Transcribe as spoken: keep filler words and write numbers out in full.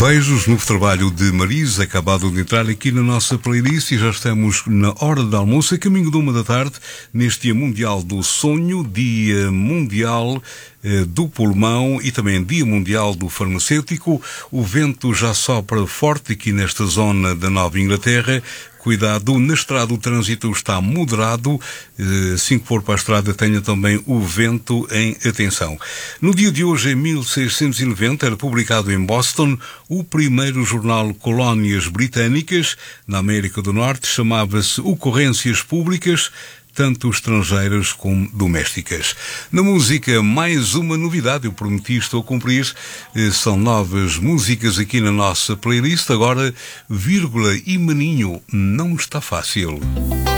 Beijos, novo trabalho de Marisa, acabado de entrar aqui na nossa playlist e já estamos na hora de almoço, a caminho de uma da tarde, neste Dia Mundial do Sonho, Dia Mundial eh, do Pulmão e também Dia Mundial do Farmacêutico. O vento já sopra forte aqui nesta zona da Nova Inglaterra. Cuidado, na estrada o trânsito está moderado, assim que for para a estrada tenha também o vento em atenção. No dia de hoje, em mil seiscentos e noventa, era publicado em Boston o primeiro jornal Colónias Britânicas, na América do Norte, chamava-se Ocorrências Públicas, tanto estrangeiras como domésticas. Na música, mais uma novidade, eu prometi, estou a cumprir, são novas músicas aqui na nossa playlist. Agora, vírgula e maninho, não está fácil.